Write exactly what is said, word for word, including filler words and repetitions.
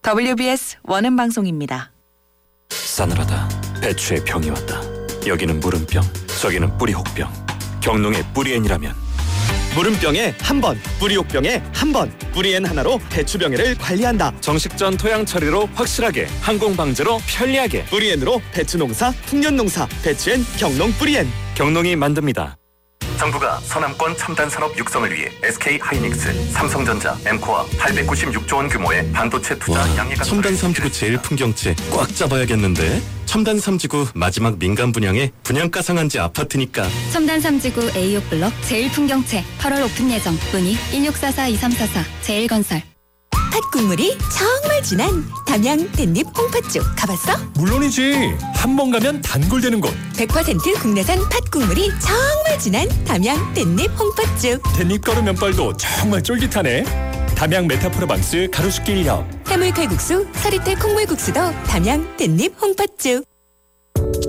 더블유비에스 원음 방송입니다. 싸늘하다. 배추의 병이 왔다. 여기는 무름병, 저기는 뿌리혹병. 경농의 뿌리엔이라면 무름병에 한 번, 뿌리혹병에 한 번. 뿌리엔 하나로 배추병해를 관리한다. 정식전 토양 처리로 확실하게, 항공 방제로 편리하게. 뿌리엔으로 배추 농사, 풍년 농사. 배추엔 경농 뿌리엔. 경농이 만듭니다. 정부가 서남권 첨단 산업 육성을 위해 에스케이하이닉스, 삼성전자, 엠코와 팔백구십육조 원 규모의 반도체 투자 와, 양해가 첨단 삼지구 제일 풍경채 꽉 잡아야겠는데. 첨단 삼지구 마지막 민간 분양에 분양가 상한제 아파트니까. 첨단 삼지구 에이오 블록 제일 풍경채 팔월 오픈 예정. 문의 일육사사 이삼사사 제일건설. 팥 국물이 정말 진한 담양 댄잎 홍팥죽 가봤어? 물론이지. 한 번 가면 단골되는 곳. 백 퍼센트 국내산 팥 국물이 정말 진한 담양 댄잎 홍팥죽. 댄잎가루 면발도 정말 쫄깃하네. 담양 메타프로방스 가로수길 일 형. 해물칼국수, 서리태 콩물국수도 담양 댄잎 홍팥죽.